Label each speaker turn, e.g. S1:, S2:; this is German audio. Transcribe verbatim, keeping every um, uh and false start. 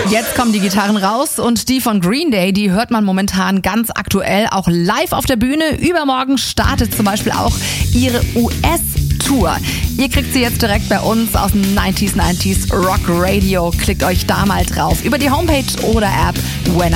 S1: Jetzt kommen die Gitarren raus und die von Green Day, die hört man momentan ganz aktuell auch live auf der Bühne. Übermorgen startet zum Beispiel auch ihre U S-Tour. Ihr kriegt sie jetzt direkt bei uns aus dem neunziger neunzig Rock Radio. Klickt euch da mal drauf über die Homepage oder App When I